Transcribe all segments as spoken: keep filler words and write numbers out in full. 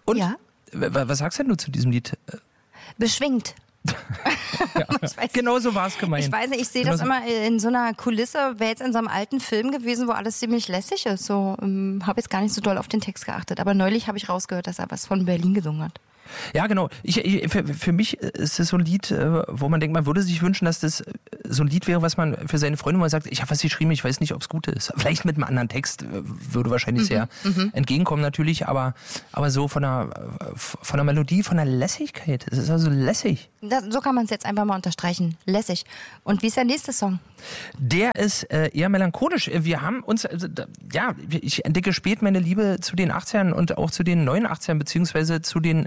Und? Ja. Was sagst denn du zu diesem Lied? Beschwingt. Ja. Genau so war es gemeint. Ich weiß nicht, ich sehe genau das so. immer in so einer Kulisse, wäre jetzt in so einem alten Film gewesen, wo alles ziemlich lässig ist. So, ähm, habe jetzt gar nicht so doll auf den Text geachtet. Aber neulich habe ich rausgehört, dass er was von Berlin gesungen hat. Ja, genau. Ich, ich, für, für mich ist es so ein Lied, wo man denkt, man würde sich wünschen, dass das so ein Lied wäre, was man für seine Freunde mal sagt, ich habe was geschrieben, ich weiß nicht, ob es gut ist. Vielleicht mit einem anderen Text würde wahrscheinlich sehr mhm. entgegenkommen natürlich, aber, aber so von der, von der Melodie, von der Lässigkeit. Es ist also lässig. Das, so kann man es jetzt einfach mal unterstreichen. Lässig. Und wie ist der nächste Song? Der ist äh, eher melancholisch. Wir haben uns, also, da, ja, ich entdecke spät meine Liebe zu den achtzigern und auch zu den neunundachtzigern, beziehungsweise zu den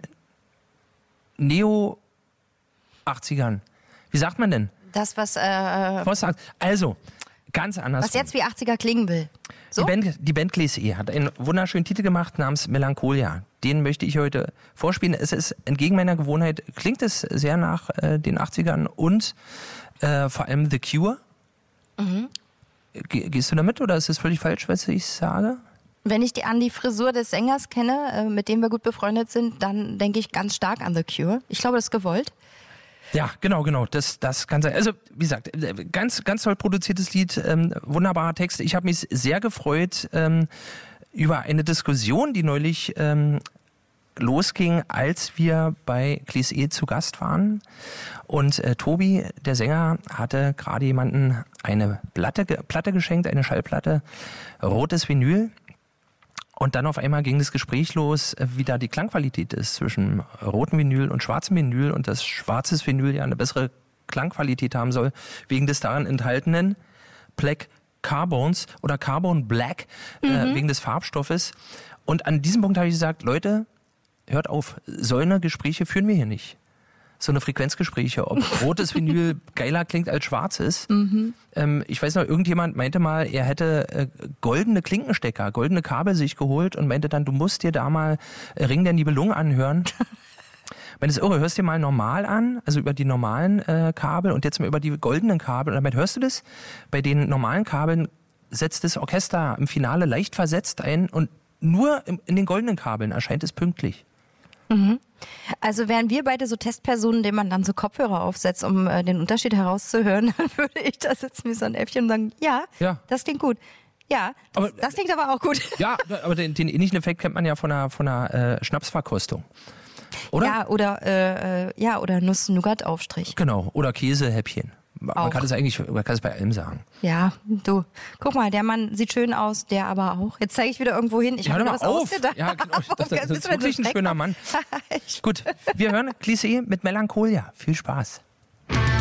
Neo-achtzigern. Wie sagt man denn? Das, was... Äh, was sagt? Also, ganz anders. Was jetzt wie achtziger klingen will. So? Die Band, die Band Glacé hat einen wunderschönen Titel gemacht namens Melancholia. Den möchte ich heute vorspielen. Es ist entgegen meiner Gewohnheit, klingt es sehr nach äh, den achtzigern und äh, vor allem The Cure. Mhm. Ge- gehst du damit oder ist es völlig falsch, was ich sage? Wenn ich die an die Frisur des Sängers kenne, mit dem wir gut befreundet sind, dann denke ich ganz stark an The Cure. Ich glaube, das ist gewollt. Ja, genau, genau. Das, das kann sein. Also, wie gesagt, ganz, ganz toll produziertes Lied, ähm, wunderbarer Text. Ich habe mich sehr gefreut ähm, über eine Diskussion, die neulich ähm, losging, als wir bei Glacé zu Gast waren. Und äh, Tobi, der Sänger, hatte gerade jemanden eine Platte, Platte geschenkt, eine Schallplatte, rotes Vinyl. Und dann auf einmal ging das Gespräch los, wie da die Klangqualität ist zwischen rotem Vinyl und schwarzem Vinyl und dass schwarzes Vinyl ja eine bessere Klangqualität haben soll, wegen des darin enthaltenen Black Carbons oder Carbon Black, mhm. äh, wegen des Farbstoffes. Und an diesem Punkt habe ich gesagt, Leute, hört auf, so eine Gespräche führen wir hier nicht. So eine Frequenzgespräche, ob rotes Vinyl geiler klingt als schwarzes. Mhm. Ähm, ich weiß noch, irgendjemand meinte mal, er hätte äh, goldene Klinkenstecker, goldene Kabel sich geholt und meinte dann, du musst dir da mal äh, Ring der Nibelungen anhören. Wenn es irre, hörst dir mal normal an, also über die normalen äh, Kabel und jetzt mal über die goldenen Kabel. Und damit hörst du das, bei den normalen Kabeln setzt das Orchester im Finale leicht versetzt ein und nur im, in den goldenen Kabeln erscheint es pünktlich. Mhm. Also wären wir beide so Testpersonen, denen man dann so Kopfhörer aufsetzt, um äh, den Unterschied herauszuhören, dann würde ich da sitzen wie so ein Äffchen und sagen, ja, ja. das klingt gut. Ja, das, aber, das klingt aber auch gut. Ja, aber den, den ähnlichen Effekt kennt man ja von einer, von einer äh, Schnapsverkostung. Oder? Ja, oder, äh, ja, oder Nuss-Nougat-Aufstrich. Genau, oder Käsehäppchen. Man auch. kann es eigentlich, man kann es bei allem sagen. Ja, du, guck mal, der Mann sieht schön aus, der aber auch. Jetzt zeige ich wieder irgendwo hin. Ich ja, habe mir was auf. ausgedacht. Ja, genau. Das, das, das ist wirklich ein schöner Mann. Gut, wir hören Glacé mit Melancholia. Viel Spaß.